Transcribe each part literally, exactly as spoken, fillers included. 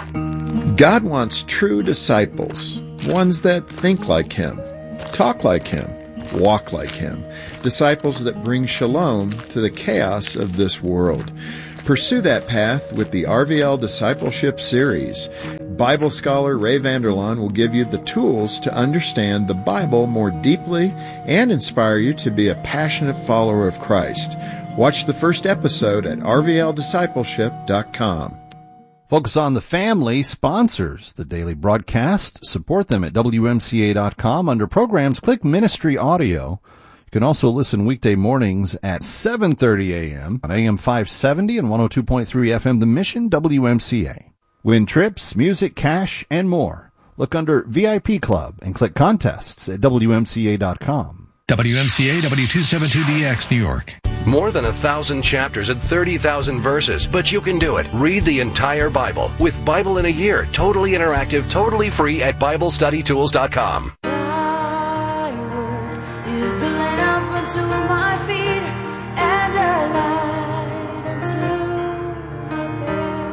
God wants true disciples, ones that think like Him, talk like Him, walk like Him, disciples that bring shalom to the chaos of this world. Pursue that path with the R V L Discipleship Series. Bible scholar Ray Vander Laan will give you the tools to understand the Bible more deeply and inspire you to be a passionate follower of Christ. Watch the first episode at r v l discipleship dot com. Focus on the Family sponsors the daily broadcast. Support them at w m c a dot com. Under Programs, click Ministry Audio. You can also listen weekday mornings at seven thirty a.m. on A M five seventy and one oh two point three F M The Mission, W M C A. Win trips, music, cash, and more. Look under V I P Club and click Contests at w m c a dot com. W M C A W two seventy-two D X, New York. More than a thousand chapters and thirty thousand verses, but you can do it. Read the entire Bible with Bible in a Year, totally interactive, totally free at bible study tools dot com. Thy word is a lamp unto my feet and a light unto my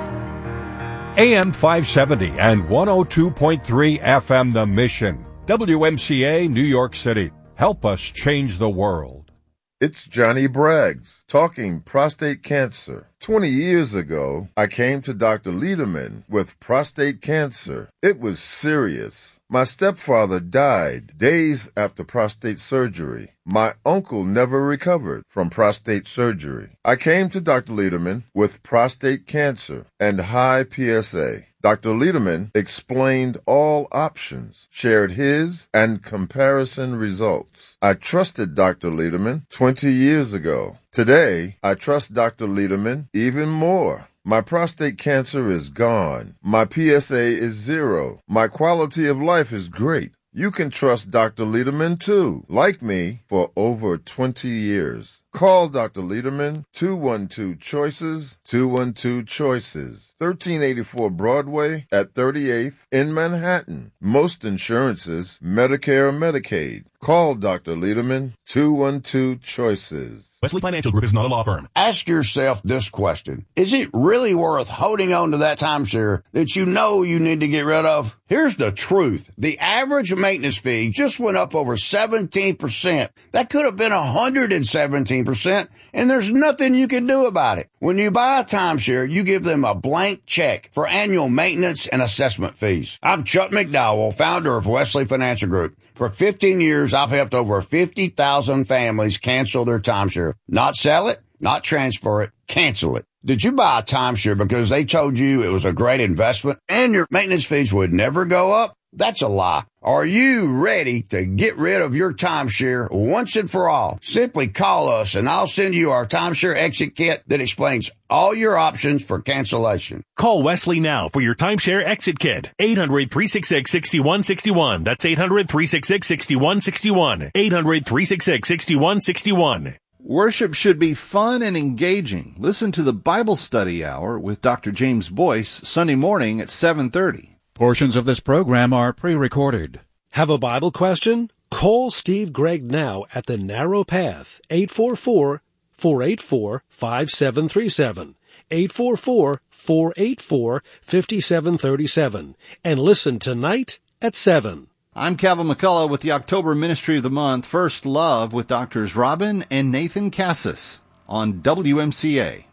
path. A M five seventy and one oh two point three F M The Mission. W M C A, New York City. Help us change the world. It's Johnny Braggs talking prostate cancer. Twenty years ago, I came to Doctor Lederman with prostate cancer. It was serious. My stepfather died days after prostate surgery. My uncle never recovered from prostate surgery. I came to Doctor Lederman with prostate cancer and high P S A. Doctor Lederman explained all options, shared his and comparison results. I trusted Doctor Lederman twenty years ago. Today, I trust Doctor Lederman even more. My prostate cancer is gone. My P S A is zero. My quality of life is great. You can trust Doctor Lederman, too, like me, for over twenty years. Call Doctor Lederman, two one two choices, two one two choices, thirteen eighty-four Broadway at thirty-eighth in Manhattan. Most insurances, Medicare or Medicaid. Call Doctor Lederman, two one two choices. Wesley Financial Group is not a law firm. Ask yourself this question. Is it really worth holding on to that timeshare that you know you need to get rid of? Here's the truth. The average maintenance fee just went up over seventeen percent. That could have been one hundred seventeen percent, and there's nothing you can do about it. When you buy a timeshare, you give them a blank check for annual maintenance and assessment fees. I'm Chuck McDowell, founder of Wesley Financial Group. For fifteen years, I've helped over fifty thousand families cancel their timeshare. Not sell it, not transfer it, cancel it. Did you buy a timeshare because they told you it was a great investment and your maintenance fees would never go up? That's a lie. Are you ready to get rid of your timeshare once and for all? Simply call us and I'll send you our timeshare exit kit that explains all your options for cancellation. Call Wesley now for your timeshare exit kit. eight hundred, three six six, six one six one. That's eight hundred, three six six, six one six one. eight hundred, three six six, six one six one. Worship should be fun and engaging. Listen to the Bible Study Hour with Doctor James Boyce, Sunday morning at seven thirty. Portions of this program are pre-recorded. Have a Bible question? Call Steve Gregg now at The Narrow Path, eight four four, four eight four, five seven three seven, eight four four, four eight four, five seven three seven, and listen tonight at seven. I'm Calvin McCullough with the October Ministry of the Month, First Love, with Doctors Robin and Nathan Cassis on W M C A.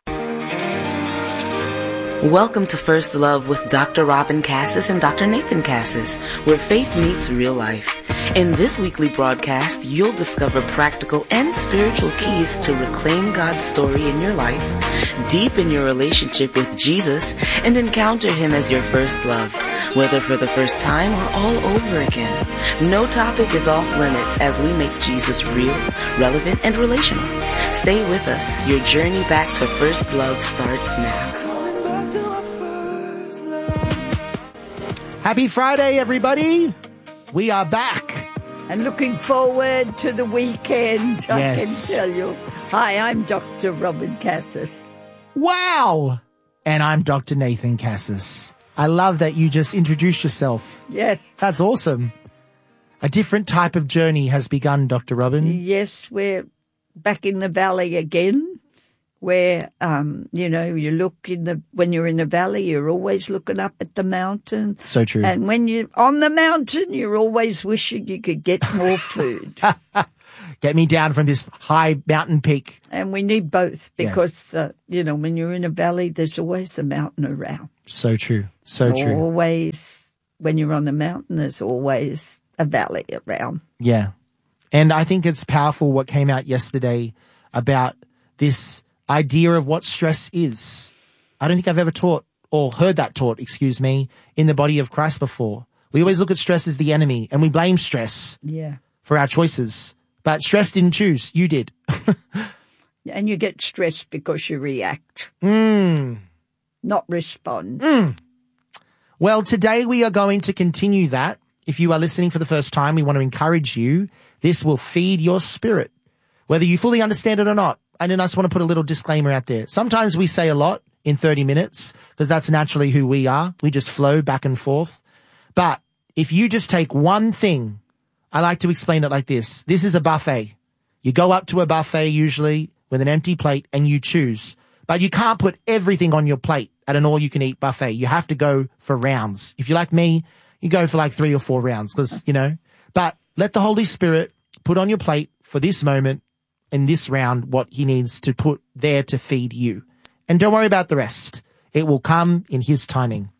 Welcome to First Love with Doctor Robin Cassis and Doctor Nathan Cassis, where faith meets real life. In this weekly broadcast, you'll discover practical and spiritual keys to reclaim God's story in your life, deepen your relationship with Jesus, and encounter Him as your first love, whether for the first time or all over again. No topic is off limits as we make Jesus real, relevant, and relational. Stay with us. Your journey back to First Love starts now. Happy Friday, everybody. We are back. And looking forward to the weekend, I Yes. can tell you. Hi, I'm Doctor Robin Cassis. Wow. And I'm Doctor Nathan Cassis. I love that you just introduced yourself. Yes. That's awesome. A different type of journey has begun, Doctor Robin. Yes, we're back in the valley again. where, um, you know, you look in the, when you're in the valley, you're always looking up at the mountain. So true. And when you're on the mountain, you're always wishing you could get more food. Get me down from this high mountain peak. And we need both because, yeah. uh, you know, when you're in a valley, there's always a mountain around. So true. So true. Always, when you're on the mountain, there's always a valley around. Yeah. And I think it's powerful what came out yesterday about this idea of what stress is. I don't think I've ever taught or heard that taught, excuse me, in the body of Christ before. We always look at stress as the enemy and we blame stress yeah. for our choices. But stress didn't choose. You did. And you get stressed because you react. Mm. Not respond. Mm. Well, today we are going to continue that. If you are listening for the first time, we want to encourage you. This will feed your spirit, whether you fully understand it or not. And then I just want to put a little disclaimer out there. Sometimes we say a lot in thirty minutes because that's naturally who we are. We just flow back and forth. But if you just take one thing, I like to explain it like this. This is a buffet. You go up to a buffet usually with an empty plate and you choose. But you can't put everything on your plate at an all-you-can-eat buffet. You have to go for rounds. If you're like me, you go for like three or four rounds because, you know. But let the Holy Spirit put on your plate for this moment in this round what he needs to put there to feed you. And don't worry about the rest. It will come in his timing.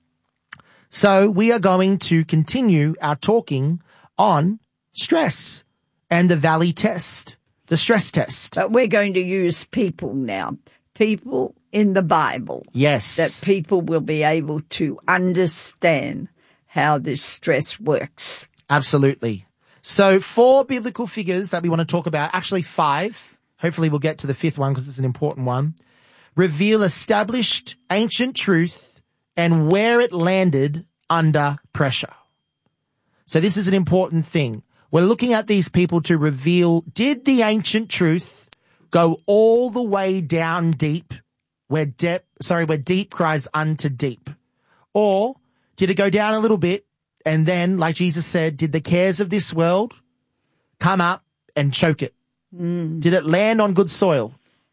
So we are going to continue our talking on stress and the valley test, the stress test. But we're going to use people now, people in the Bible. Yes. That people will be able to understand how this stress works. Absolutely. So four biblical figures that we want to talk about, actually five. Hopefully we'll get to the fifth one because it's an important one. Reveal established ancient truth and where it landed under pressure. So this is an important thing. We're looking at these people to reveal, did the ancient truth go all the way down deep where depth, sorry, where deep cries unto deep? Or did it go down a little bit and then, like Jesus said, did the cares of this world come up and choke it? Mm. Did it land on good soil?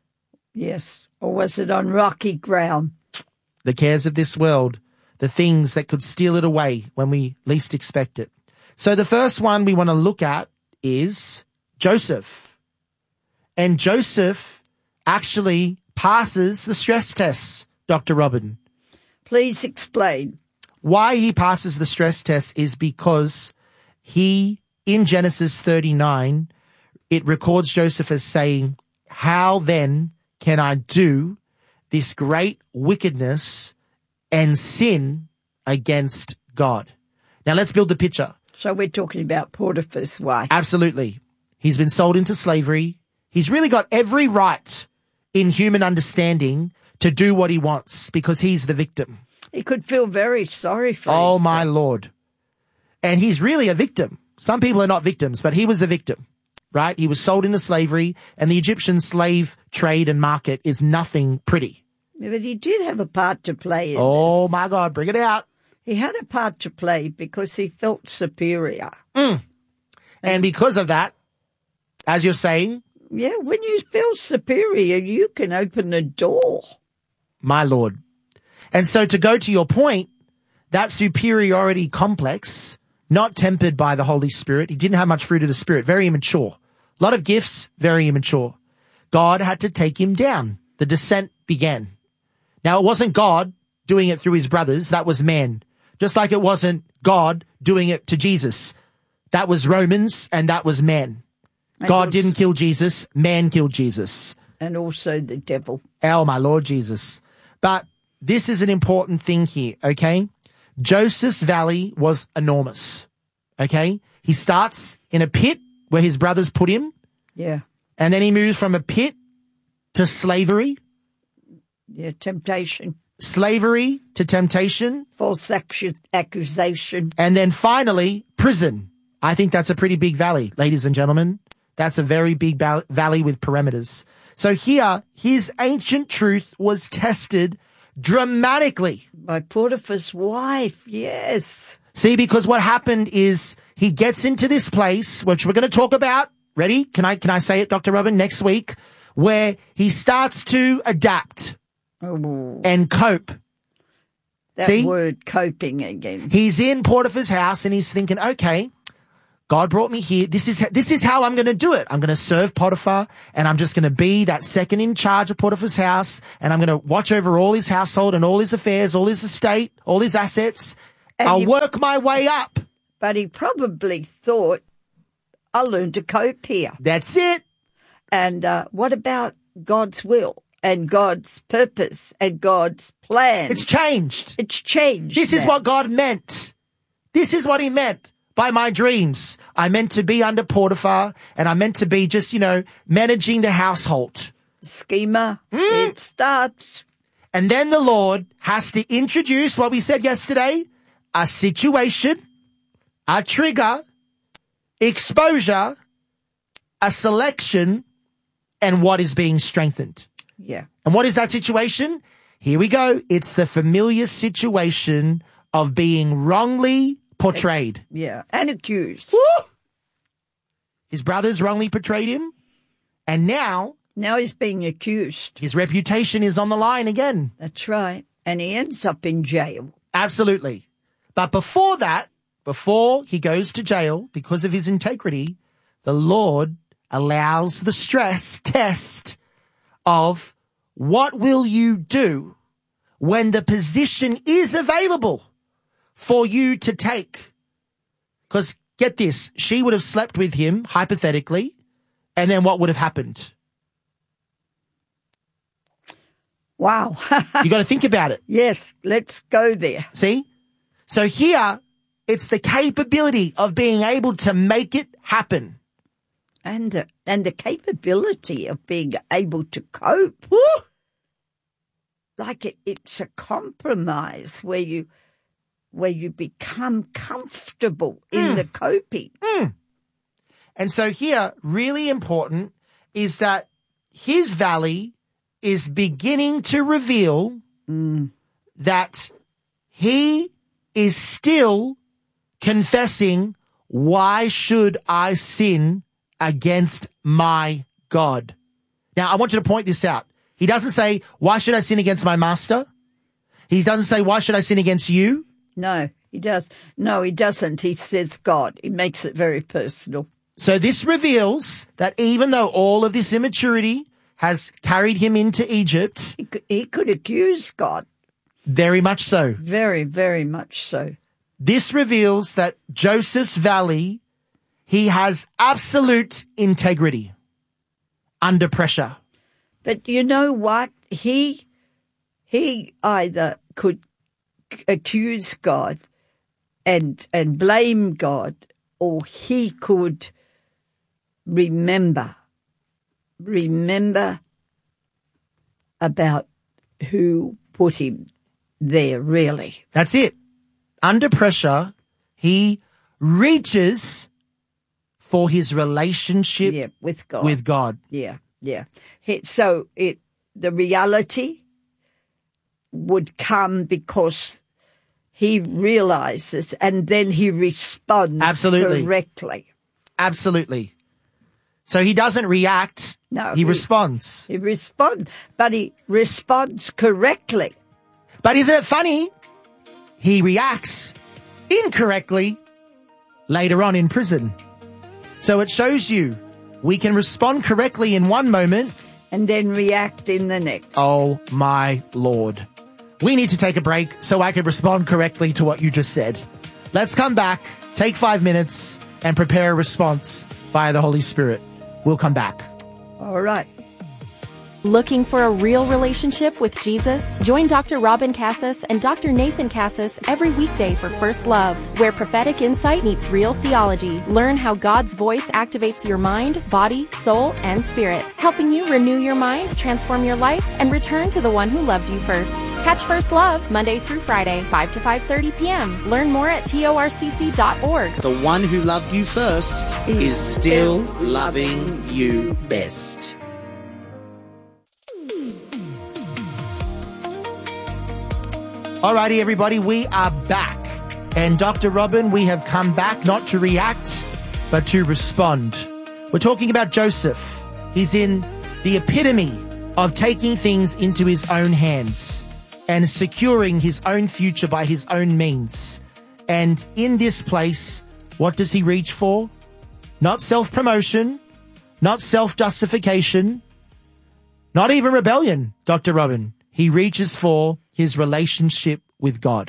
Yes. Or was it on rocky ground? The cares of this world, the things that could steal it away when we least expect it. So the first one we want to look at is Joseph. And Joseph actually passes the stress test, Doctor Robin. Please explain. Why he passes the stress test is because he, in Genesis thirty-nine, it records Joseph as saying, how then can I do this great wickedness and sin against God? Now let's build the picture. So we're talking about Potiphar's wife. Absolutely. He's been sold into slavery. He's really got every right in human understanding to do what he wants because he's the victim. He could feel very sorry for himself. Oh, my Lord. And he's really a victim. Some people are not victims, but he was a victim, right? He was sold into slavery, and the Egyptian slave trade and market is nothing pretty. Yeah, but he did have a part to play in Oh, this. my God, bring it out. He had a part to play because he felt superior. Mm. And because of that, as you're saying... Yeah, when you feel superior, you can open the door. My Lord. And so to go to your point, that superiority complex, not tempered by the Holy Spirit, he didn't have much fruit of the Spirit, very immature. A lot of gifts, very immature. God had to take him down. The descent began. Now, it wasn't God doing it through his brothers. That was man. Just like it wasn't God doing it to Jesus. That was Romans and that was man. And God also, didn't kill Jesus. Man killed Jesus. And also the devil. Oh, my Lord Jesus. But this is an important thing here, okay? Joseph's valley was enormous, okay? He starts in a pit where his brothers put him. Yeah. And then he moves from a pit to slavery. Yeah, temptation. Slavery to temptation. False accusation. And then finally, prison. I think that's a pretty big valley, ladies and gentlemen. That's a very big ba- valley with parameters. So here, his ancient truth was tested dramatically. By Potiphar's wife, yes. See, because what happened is he gets into this place, which we're going to talk about. Ready? Can I, can I say it, Doctor Robin? Next week, where he starts to adapt Oh, and cope. that See? word coping again. He's in Potiphar's house and he's thinking, okay, God brought me here. This is, this is how I'm going to do it. I'm going to serve Potiphar and I'm just going to be that second in charge of Potiphar's house and I'm going to watch over all his household and all his affairs, all his estate, all his assets. And I'll he- work my way up. But he probably thought, I'll learn to cope here. That's it. And uh, what about God's will and God's purpose and God's plan? It's changed. It's changed. This is now. what God meant. This is what he meant by my dreams. I meant to be under Potiphar and I meant to be just, you know, managing the household. Schema. Mm. It starts. And then the Lord has to introduce what we said yesterday, a situation, a trigger, exposure, a selection, and what is being strengthened. Yeah. And what is that situation? Here we go. It's the familiar situation of being wrongly portrayed. Yeah. And accused. Woo! His brothers wrongly portrayed him. And now, Now he's being accused. his reputation is on the line again. That's right. And he ends up in jail. Absolutely. But before that, before he goes to jail, because of his integrity, the Lord allows the stress test of what will you do when the position is available for you to take? Because get this, she would have slept with him, hypothetically, and then what would have happened? Wow. You got to think about it. Yes, let's go there. See? So here, it's the capability of being able to make it happen. And the, and the capability of being able to cope. Woo! Like it, it's a compromise where you, where you become comfortable in Mm. the coping. Mm. And so here, really important is that his valley is beginning to reveal Mm. that he is still confessing, why should I sin against my God? Now, I want you to point this out. He doesn't say, why should I sin against my master? He doesn't say, why should I sin against you? No, he does. No, he doesn't. He says God. He makes it very personal. So this reveals that even though all of this immaturity has carried him into Egypt, He could, he could accuse God. very much so. Very, very much so. This reveals that Joseph's valley, he has absolute integrity under pressure. But you know what? He, he either could accuse God and, and blame God, or he could remember, remember about who put him there, really. That's it. Under pressure, he reaches for his relationship Yeah, with God. with God. Yeah, yeah. He, so it, the reality would come because he realizes and then he responds Absolutely. correctly. Absolutely. So he doesn't react. No, he, he- responds. He responds, but he responds correctly. But isn't it funny? He reacts incorrectly later on in prison. So it shows you we can respond correctly in one moment. And then react in the next. Oh my Lord. We need to take a break so I can respond correctly to what you just said. Let's come back, take five minutes, and prepare a response via the Holy Spirit. We'll come back. All right. Looking for a real relationship with Jesus? Join Doctor Robin Cassis and Doctor Nathan Cassis every weekday for First Love, where prophetic insight meets real theology. Learn how God's voice activates your mind, body, soul, and spirit, helping you renew your mind, transform your life, and return to the one who loved you first. Catch First Love Monday through Friday, five to five thirty p.m. Learn more at torcc dot org. The one who loved you first is still loving you best. Alrighty, everybody, we are back. And Doctor Robin, we have come back not to react, but to respond. We're talking about Joseph. He's in the epitome of taking things into his own hands and securing his own future by his own means. And in this place, what does he reach for? Not self-promotion, not self-justification, not even rebellion, Doctor Robin. He reaches for his relationship with God.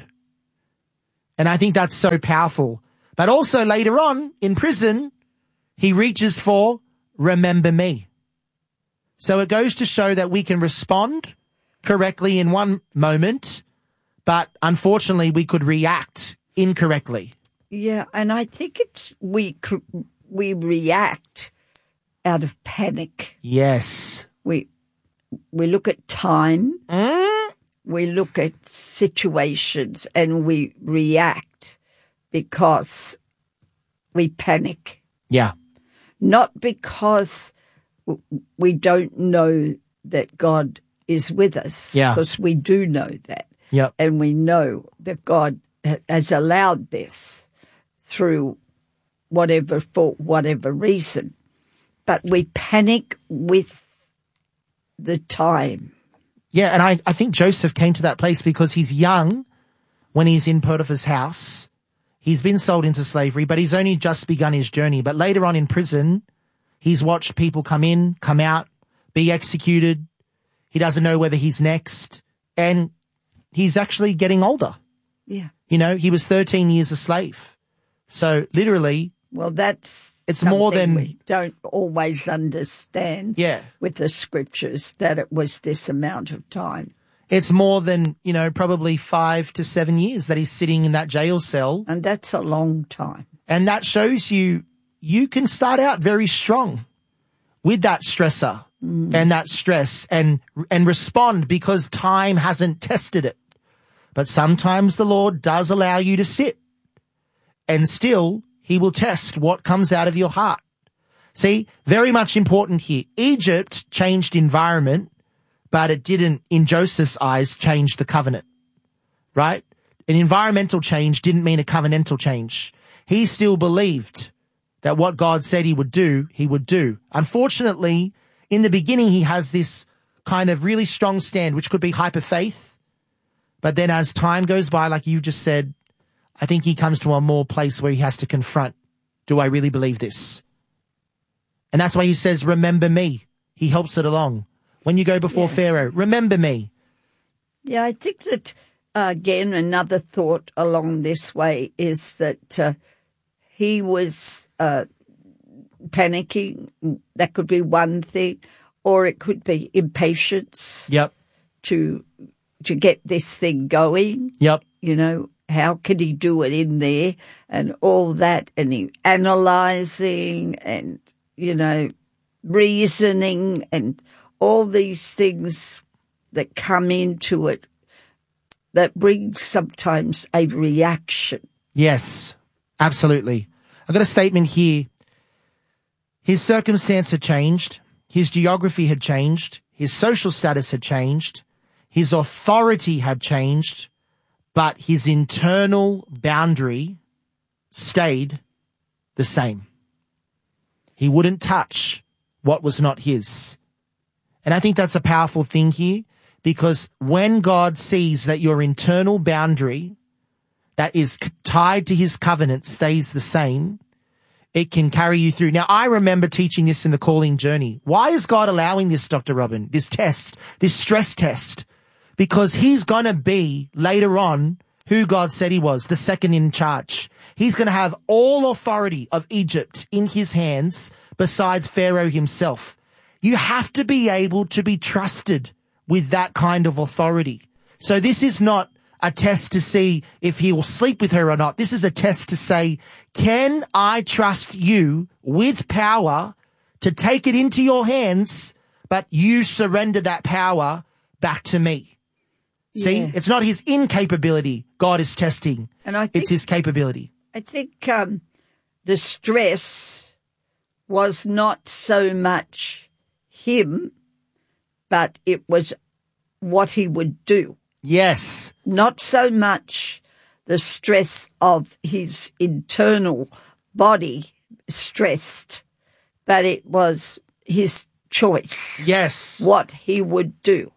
And I think that's so powerful. But also later on in prison, he reaches for remember me. So it goes to show that we can respond correctly in one moment, but unfortunately we could react incorrectly. Yeah, and I think it's we cr- we react out of panic. Yes. We we look at time, mm? we look at situations, and we react because we panic. Yeah. Not because w- we don't know that God is with us. Yeah. Because we do know that. Yep. And we know that God ha- has allowed this through whatever, for whatever reason. But we panic with the time. Yeah, and I, I think Joseph came to that place because he's young when he's in Potiphar's house. He's been sold into slavery, but he's only just begun his journey. But later on in prison, he's watched people come in, come out, be executed. He doesn't know whether he's next. And he's actually getting older. Yeah. You know, he was thirteen years a slave. So literally, well, that's it's more than we don't always understand. Yeah. With the scriptures that it was this amount of time. It's more than, you know, probably five to seven years that he's sitting in that jail cell. And that's a long time. And that shows you, you can start out very strong with that stressor mm. and that stress and, and respond because time hasn't tested it. But sometimes the Lord does allow you to sit and still he will test what comes out of your heart. See, very much important here. Egypt changed environment, but it didn't, in Joseph's eyes, change the covenant, right? An environmental change didn't mean a covenantal change. He still believed that what God said he would do, he would do. Unfortunately, in the beginning, he has this kind of really strong stand, which could be hyper faith. But then as time goes by, like you just said, I think he comes to a more place where he has to confront, do I really believe this? And that's why he says, remember me. He helps it along. When you go before yeah. Pharaoh, remember me. Yeah, I think that, uh, again, another thought along this way is that uh, he was uh, panicking. That could be one thing. Or it could be impatience. Yep. To, to get this thing going. Yep. You know, how could he do it in there and all that, and he analyzing and, you know, reasoning and all these things that come into it that brings sometimes a reaction. Yes, absolutely. I've got a statement here. His circumstance had changed. His geography had changed. His social status had changed. His authority had changed. But his internal boundary stayed the same. He wouldn't touch what was not his. And I think that's a powerful thing here, because when God sees that your internal boundary that is tied to his covenant stays the same, it can carry you through. Now, I remember teaching this in the calling journey. Why is God allowing this, Doctor Robin, this test, this stress test? Because he's going to be later on who God said he was, the second in charge. He's going to have all authority of Egypt in his hands besides Pharaoh himself. You have to be able to be trusted with that kind of authority. So this is not a test to see if he will sleep with her or not. This is a test to say, can I trust you with power to take it into your hands, but you surrender that power back to me? See, yeah. It's not his incapability God is testing. And I think, it's his capability. I think um, the stress was not so much him, but it was what he would do. Yes. Not so much the stress of his internal body stressed, but it was his choice. Yes. What he would do.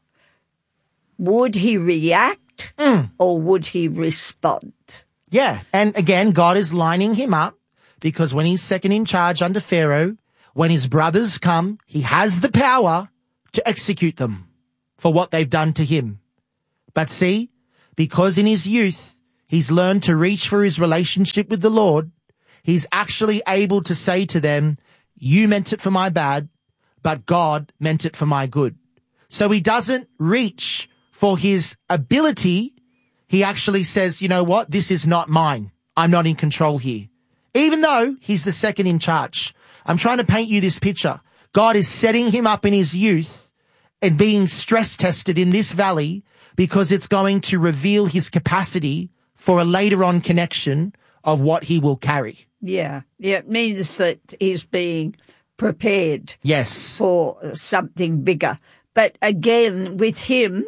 Would he react Mm. or would he respond? Yeah. And again, God is lining him up because when he's second in charge under Pharaoh, when his brothers come, he has the power to execute them for what they've done to him. But see, because in his youth, he's learned to reach for his relationship with the Lord, he's actually able to say to them, you meant it for my bad, but God meant it for my good. So he doesn't reach for his ability. He actually says, you know what? This is not mine. I'm not in control here. Even though he's the second in charge. I'm trying to paint you this picture. God is setting him up in his youth and being stress tested in this valley because it's going to reveal his capacity for a later on connection of what he will carry. Yeah. Yeah. It means that he's being prepared. Yes. For something bigger. But again, with him,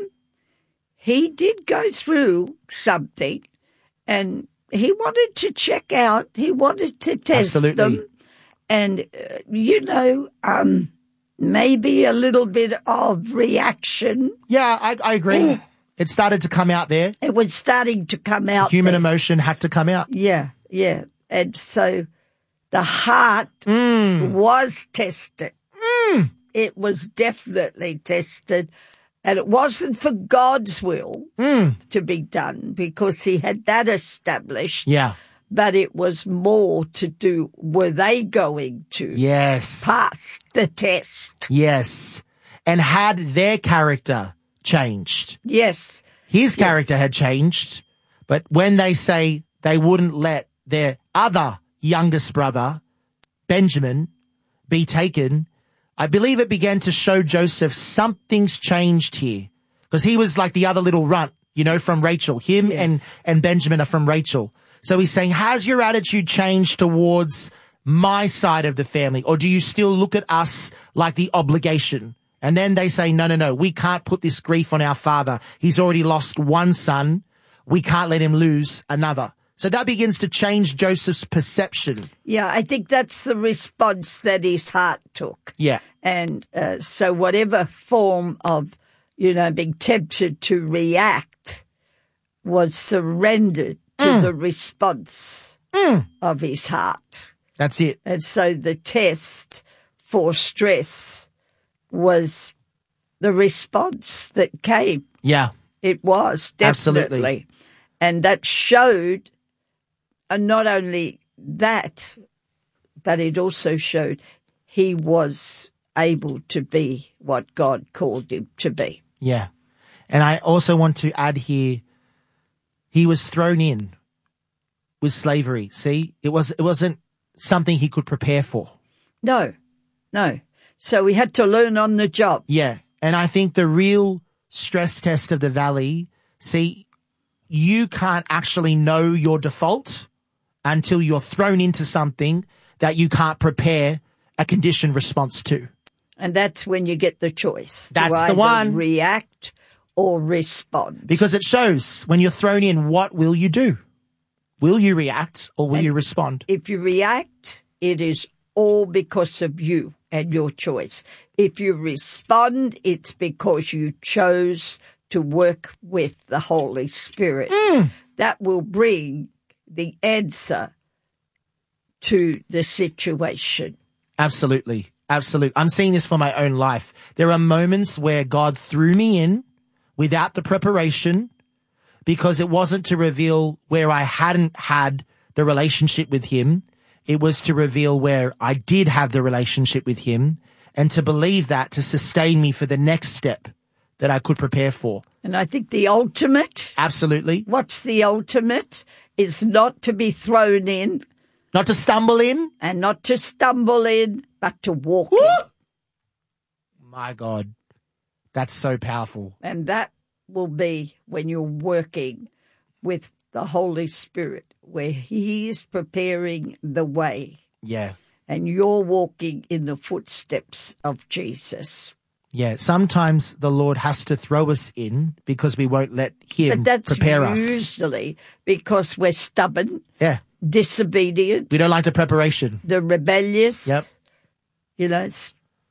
he did go through something and he wanted to check out, he wanted to test Absolutely. them. And, uh, you know, um, maybe a little bit of reaction. Yeah, I, I agree. It started to come out there. It was starting to come out Human there. emotion had to come out. Yeah, yeah. And so the heart Mm. was tested. Mm. It was definitely tested. And it wasn't for God's will Mm. to be done because he had that established. Yeah. But it was more to do, were they going to Yes. pass the test? Yes. And had their character changed? Yes. His Yes. character had changed, but when they say they wouldn't let their other youngest brother, Benjamin, be taken, I believe it began to show Joseph something's changed here. Because he was like the other little runt, you know, from Rachel. Him Yes. and, and Benjamin are from Rachel. So he's saying, has your attitude changed towards my side of the family? Or do you still look at us like the obligation? And then they say, no, no, no, we can't put this grief on our father. He's already lost one son. We can't let him lose another. So that begins to change Joseph's perception. Yeah, I think that's the response that his heart took. Yeah. And uh, so whatever form of, you know, being tempted to react was surrendered to Mm. the response Mm. of his heart. That's it. And so the test for stress was the response that came. Yeah. It was, definitely. Absolutely. And that showed, and not only that, but it also showed he was able to be what God called him to be. Yeah. And I also want to add here, he was thrown in with slavery. See, it was, it wasn't something he could prepare for. No, no. So we had to learn on the job. Yeah. And I think the real stress test of the valley, see, you can't actually know your default until you're thrown into something that you can't prepare a conditioned response to. And that's when you get the choice. to That's the either one. React or respond. Because it shows when you're thrown in, what will you do? Will you react or will And you respond? If you react, it is all because of you and your choice. If you respond, it's because you chose to work with the Holy Spirit. Mm. That will bring the answer to the situation. Absolutely. Absolutely. I'm seeing this for my own life. There are moments where God threw me in without the preparation because it wasn't to reveal where I hadn't had the relationship with him. It was to reveal where I did have the relationship with him and to believe that to sustain me for the next step that I could prepare for. And I think the ultimate, Absolutely. what's the ultimate, is not to be thrown in. Not to stumble in. And not to stumble in, but to walk in. My God. That's so powerful. And that will be when you're working with the Holy Spirit, where he is preparing the way. Yeah. And you're walking in the footsteps of Jesus. Yeah. Sometimes the Lord has to throw us in because we won't let him But that's prepare us. usually because we're stubborn, Yeah. disobedient, We don't like the preparation. the rebellious. Yep. You know, it's,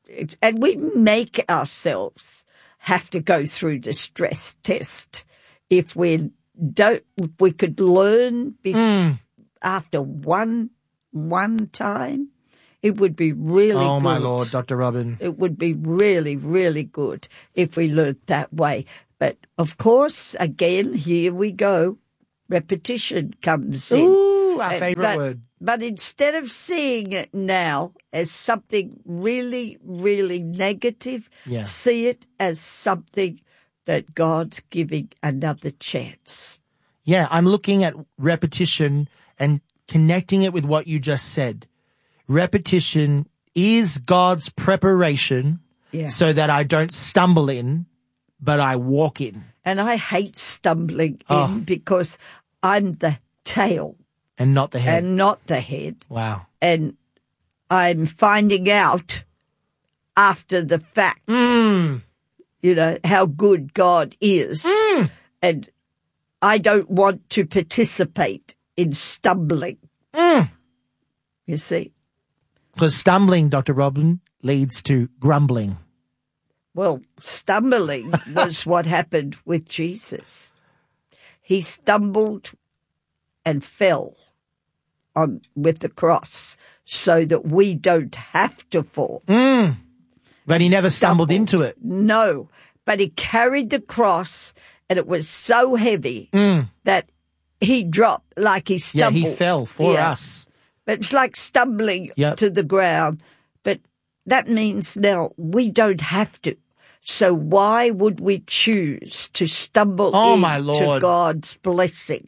it's, and we make ourselves have to go through the stress test. If we don't, if we could learn be, Mm. after one, one time, it would be really Oh, good. my Lord, Doctor Robin. It would be really, really good if we learned that way. But, of course, again, here we go. Repetition comes in. Ooh, our Uh, favourite but, word. But instead of seeing it now as something really, really negative, Yeah. see it as something that God's giving another chance. Yeah, I'm looking at repetition and connecting it with what you just said. Repetition is God's preparation Yeah. so that I don't stumble in, but I walk in. And I hate stumbling Oh. in because I'm the tail And not the head. and not the head. Wow. And I'm finding out after the fact, Mm. you know, how good God is. Mm. And I don't want to participate in stumbling. Mm. You see? Because stumbling, Doctor Robin, leads to grumbling. Well, stumbling was what happened with Jesus. He stumbled and fell on with the cross so that we don't have to fall. Mm. But he never stumbled into it. No, but he carried the cross and it was so heavy Mm. that he dropped like he Yeah, stumbled. he fell for Yeah. us. But it's like stumbling Yep. to the ground. But that means now we don't have to. So why would we choose to stumble Oh, into my Lord. God's blessing?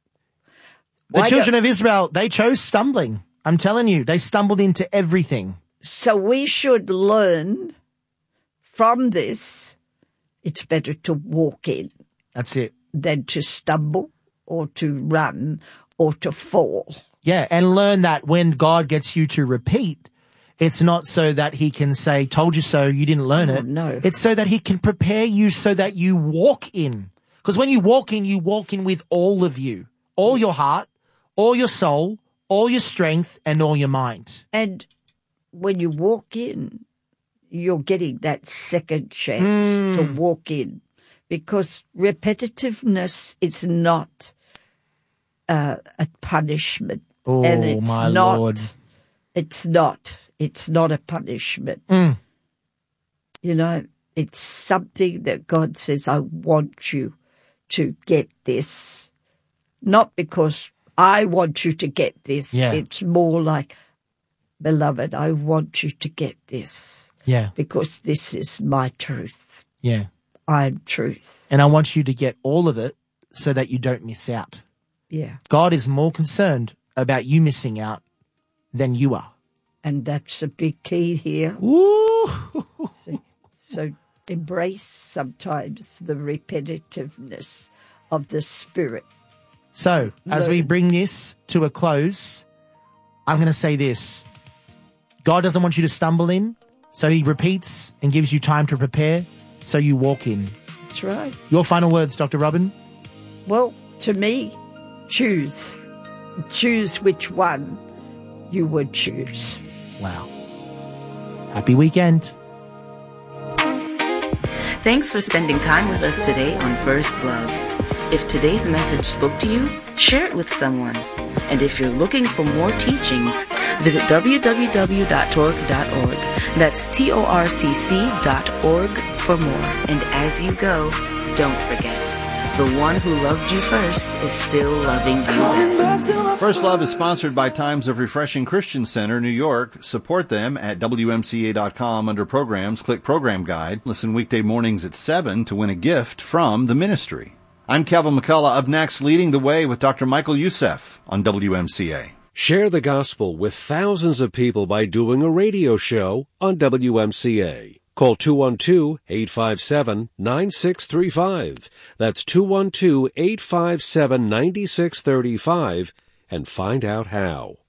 The Why children don't- of Israel, they chose stumbling. I'm telling you, they stumbled into everything. So we should learn from this. It's better to walk in That's it. than to stumble or to run or to fall. Yeah, and learn that when God gets you to repeat, it's not so that he can say, told you so, you didn't learn Oh, it. no. It's so that he can prepare you so that you walk in. Because when you walk in, you walk in with all of you, all your heart, all your soul, all your strength, and all your mind. And when you walk in, you're getting that second chance Mm. to walk in, because repetitiveness is not uh, a punishment. Oh, and it's my not, Lord. It's not. It's not a punishment. Mm. You know, it's something that God says, I want you to get this. Not because I want you to get this. Yeah. It's more like, beloved, I want you to get this. Yeah, Because this is my truth. yeah. I'm truth. And I want you to get all of it so that you don't miss out. Yeah. God is more concerned about you missing out than you are. And that's a big key here. Woo! See? So embrace sometimes the repetitiveness of the Spirit. So, as we Learn. bring this to a close, I'm going to say this. God doesn't want you to stumble in, so he repeats and gives you time to prepare, so you walk in. That's right. Your final words, Doctor Robin? Well, to me, choose. Choose which one you would choose. Wow. Happy weekend. Thanks for spending time with us today on First Love. If today's message spoke to you, share it with someone. And if you're looking for more teachings, visit w w w dot torc dot org. That's T O R C C dot org for more. And as you go, don't forget, the one who loved you first is still loving you best. First Love is sponsored by Times of Refreshing Christian Center, New York. Support them at W M C A dot com under Programs. Click Program Guide. Listen weekday mornings at seven to win a gift from the ministry. I'm Kevin McCullough. Up next, Leading the Way with Doctor Michael Youssef on W M C A. Share the gospel with thousands of people by doing a radio show on W M C A. Call two one two, eight five seven, nine six three five. That's two one two, eight five seven, nine six three five and find out how.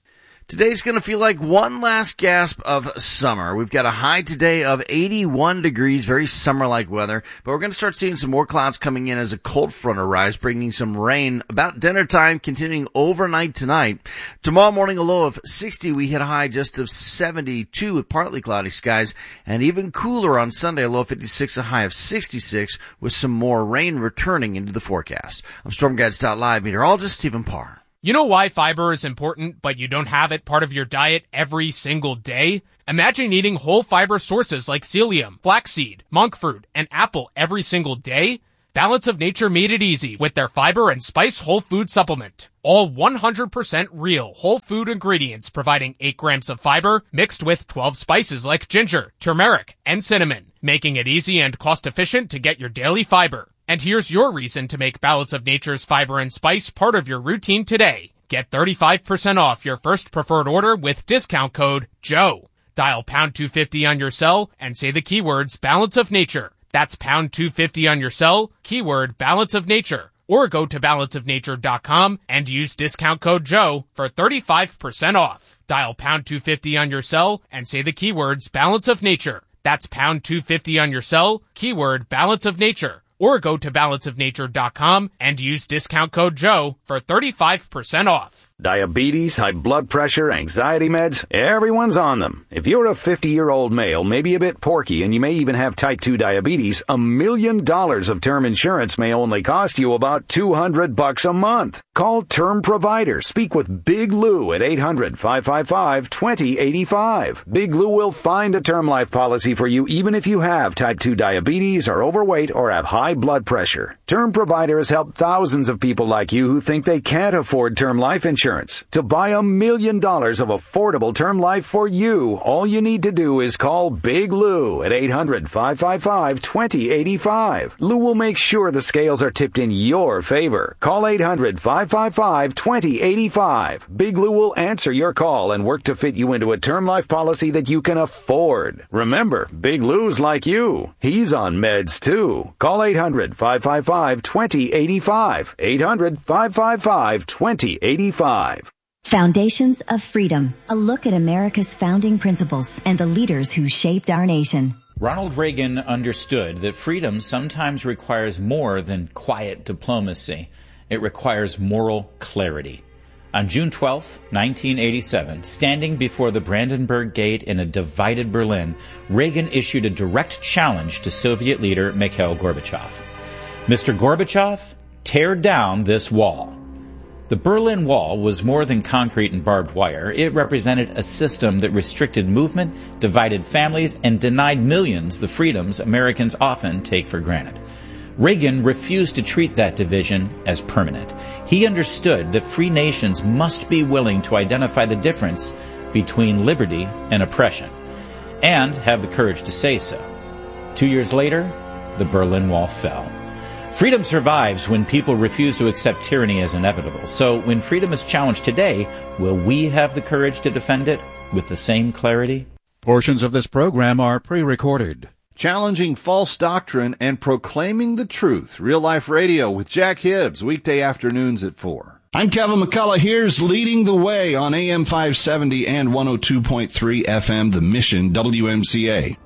Today's going to feel like one last gasp of summer. We've got a high today of eighty-one degrees, very summer-like weather, but we're going to start seeing some more clouds coming in as a cold front arrives, bringing some rain about dinner time, continuing overnight tonight. Tomorrow morning, a low of sixty. We hit a high just of seventy-two with partly cloudy skies, and even cooler on Sunday, a low of fifty-six, a high of sixty-six, with some more rain returning into the forecast. I'm Storm Guides dot live meteorologist Stephen Parr. You know why fiber is important, but you don't have it part of your diet every single day? Imagine eating whole fiber sources like psyllium, flaxseed, monk fruit, and apple every single day. Balance of Nature made it easy with their fiber and spice whole food supplement. All one hundred percent real whole food ingredients providing eight grams of fiber mixed with twelve spices like ginger, turmeric, and cinnamon, making it easy and cost efficient to get your daily fiber. And here's your reason to make Balance of Nature's fiber and spice part of your routine today. Get thirty-five percent off your first preferred order with discount code Joe. Dial pound two fifty on your cell and say the keywords Balance of Nature. That's pound two fifty on your cell, keyword Balance of Nature. Or go to balance of nature dot com and use discount code Joe for thirty-five percent off. Dial pound two fifty on your cell and say the keywords Balance of Nature. That's pound two fifty on your cell, keyword Balance of Nature. Or go to balance of nature dot com and use discount code Joe for thirty-five percent off. Diabetes, high blood pressure, anxiety meds, everyone's on them. If you're a fifty-year-old male, maybe a bit porky, and you may even have type two diabetes, a million dollars of term insurance may only cost you about two hundred bucks a month. Call Term Provider. Speak with Big Lou at eight hundred, five five five, two zero eight five. Big Lou will find a term life policy for you even if you have type two diabetes, are overweight, or have high blood pressure. Term Provider has helped thousands of people like you who think they can't afford term life insurance. To buy a million dollars of affordable term life for you, all you need to do is call Big Lou at eight hundred, five five five, two zero eight five. Lou will make sure the scales are tipped in your favor. Call eight hundred, five five five, two zero eight five. Big Lou will answer your call and work to fit you into a term life policy that you can afford. Remember, Big Lou's like you. He's on meds too. Call eight hundred, five five five, two zero eight five. eight hundred, five five five, two zero eight five. Foundations of Freedom, a look at America's founding principles and the leaders who shaped our nation. Ronald Reagan understood that freedom sometimes requires more than quiet diplomacy. It requires moral clarity. On June twelfth, nineteen eighty-seven, standing before the Brandenburg Gate in a divided Berlin, Reagan issued a direct challenge to Soviet leader Mikhail Gorbachev. Mister Gorbachev, tear down this wall. The Berlin Wall was more than concrete and barbed wire. It represented a system that restricted movement, divided families, and denied millions the freedoms Americans often take for granted. Reagan refused to treat that division as permanent. He understood that free nations must be willing to identify the difference between liberty and oppression, and have the courage to say so. Two years later, the Berlin Wall fell. Freedom survives when people refuse to accept tyranny as inevitable. So when freedom is challenged today, will we have the courage to defend it with the same clarity? Portions of this program are pre-recorded. Challenging false doctrine and proclaiming the truth. Real Life Radio with Jack Hibbs, weekday afternoons at four. I'm Kevin McCullough. Here's Leading the Way on A M five seventy and one oh two point three F M, The Mission, W M C A.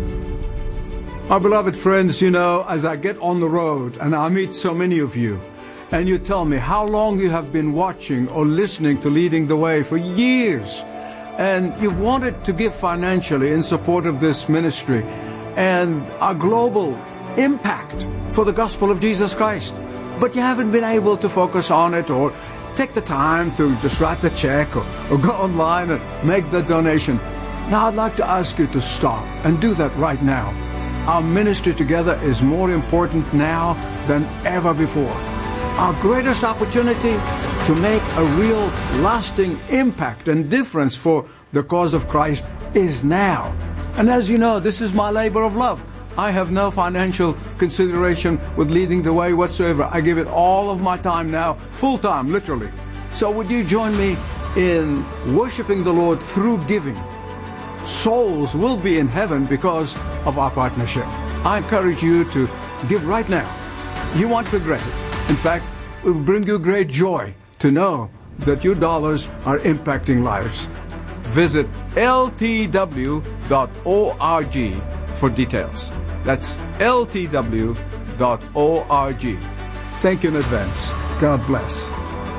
My beloved friends, you know, as I get on the road and I meet so many of you, and you tell me how long you have been watching or listening to Leading the Way for years, and you've wanted to give financially in support of this ministry and our global impact for the gospel of Jesus Christ, but you haven't been able to focus on it or take the time to just write the check or, or go online and make the donation. Now I'd like to ask you to stop and do that right now. Our ministry together is more important now than ever before. Our greatest opportunity to make a real lasting impact and difference for the cause of Christ is now. And as you know, this is my labor of love. I have no financial consideration with Leading the Way whatsoever. I give it all of my time now, full time, literally. So would you join me in worshiping the Lord through giving? Souls will be in heaven because of our partnership. I encourage you to give right now. You won't regret it. In fact, it will bring you great joy to know that your dollars are impacting lives. Visit L T W dot org for details. That's L T W dot org. Thank you in advance. God bless.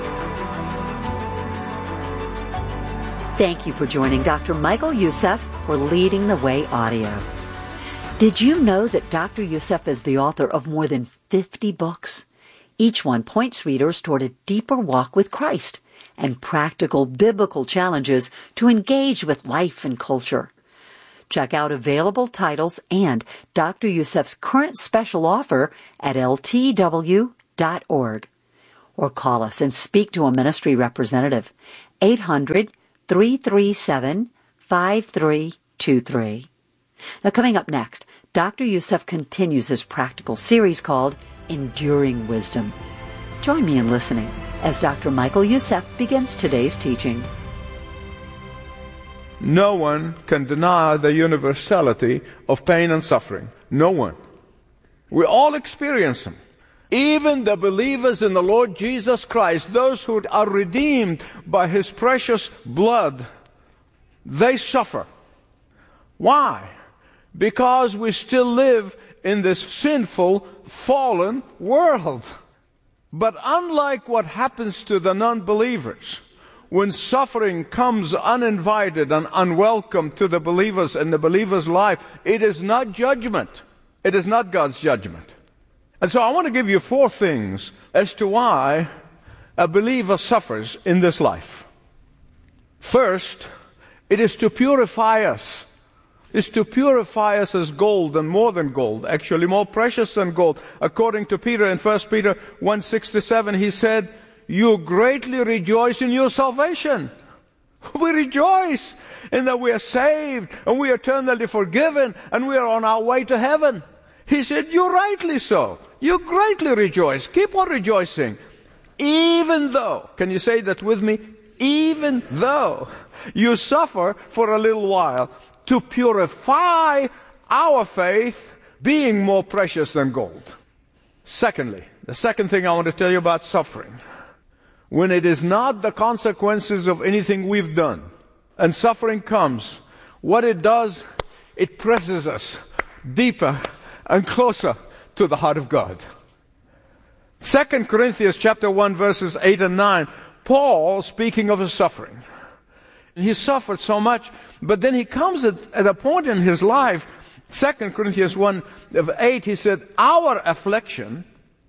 Thank you for joining Doctor Michael Youssef for Leading the Way Audio. Did you know that Doctor Youssef is the author of more than fifty books? Each one points readers toward a deeper walk with Christ and practical biblical challenges to engage with life and culture. Check out available titles and Doctor Youssef's current special offer at L T W dot org. Or call us and speak to a ministry representative, eight hundred, three three seven, five three two three. Now, coming up next, Doctor Youssef continues his practical series called Enduring Wisdom. Join me in listening as Doctor Michael Youssef begins today's teaching. No one can deny the universality of pain and suffering. No one. We all experience them. Even the believers in the Lord Jesus Christ, those who are redeemed by His precious blood, they suffer. Why? Because we still live in this sinful, fallen world. But unlike what happens to the non-believers, when suffering comes uninvited and unwelcome to the believers in the believer's life, it is not judgment. It is not God's judgment. And so I want to give you four things as to why a believer suffers in this life. First, it is to purify us. It's to purify us as gold, and more than gold, actually more precious than gold. According to Peter in First Peter one sixty-seven, he said, "You greatly rejoice in your salvation." We rejoice in that we are saved and we are eternally forgiven and we are on our way to heaven. He said, "You rightly so. You greatly rejoice. Keep on rejoicing. Even though," can you say that with me? Even though you suffer for a little while, to purify our faith, being more precious than gold. Secondly, the second thing I want to tell you about suffering, when it is not the consequences of anything we've done, and suffering comes, what it does, it presses us deeper and closer to the heart of God. Second Corinthians chapter one, verses eight and nine, Paul, speaking of his suffering, he suffered so much, but then he comes at, at a point in his life, Second Corinthians one of eight, he said, "Our affliction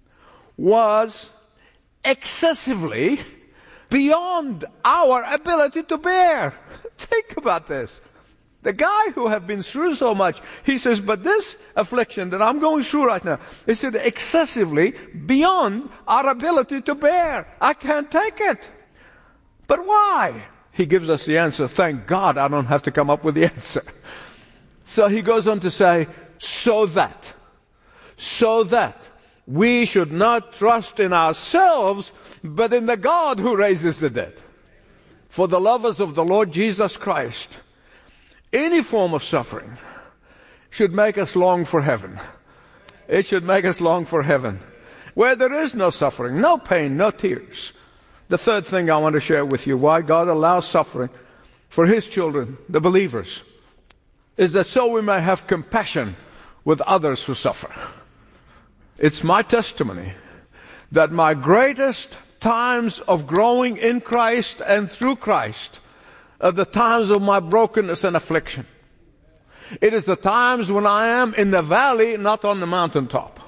was excessively beyond our ability to bear." Think about this. The guy who had been through so much, he says, but this affliction that I'm going through right now, he said, excessively beyond our ability to bear. I can't take it. But why? He gives us the answer. Thank God I don't have to come up with the answer. So he goes on to say, so that, so that we should not trust in ourselves, but in the God who raises the dead. For the lovers of the Lord Jesus Christ, any form of suffering should make us long for heaven. It should make us long for heaven, where there is no suffering, no pain, no tears. The third thing I want to share with you, why God allows suffering for His children, the believers, is that so we may have compassion with others who suffer. It's my testimony that my greatest times of growing in Christ and through Christ are the times of my brokenness and affliction. It is the times when I am in the valley, not on the mountaintop.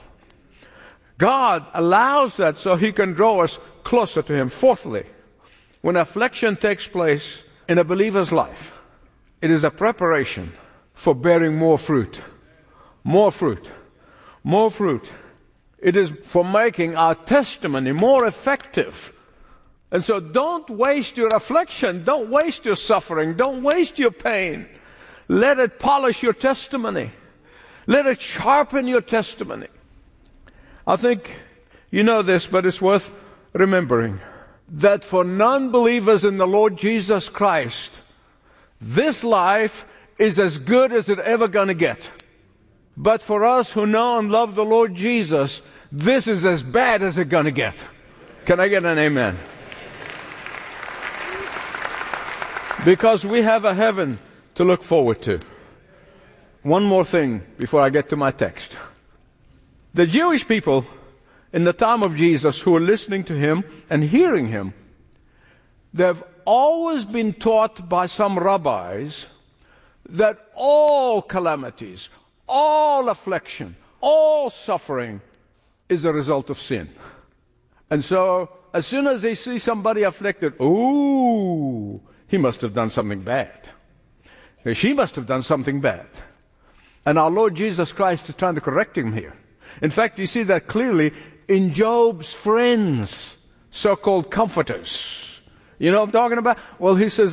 God allows that so He can draw us closer to Him. Fourthly, when affliction takes place in a believer's life, it is a preparation for bearing more fruit. More fruit. More fruit. It is for making our testimony more effective. And so don't waste your affliction. Don't waste your suffering. Don't waste your pain. Let it polish your testimony. Let it sharpen your testimony. I think you know this, but it's worth remembering that for non-believers in the Lord Jesus Christ, this life is as good as it's ever going to get. But for us who know and love the Lord Jesus, this is as bad as it's going to get. Can I get an amen? Because we have a heaven to look forward to. One more thing before I get to my text. The Jewish people in the time of Jesus who were listening to him and hearing him, they've always been taught by some rabbis that all calamities, all affliction, all suffering is a result of sin. And so, as soon as they see somebody afflicted, ooh, he must have done something bad. She must have done something bad. And our Lord Jesus Christ is trying to correct him here. In fact, you see that clearly in Job's friends, so-called comforters. You know what I'm talking about? Well, he says,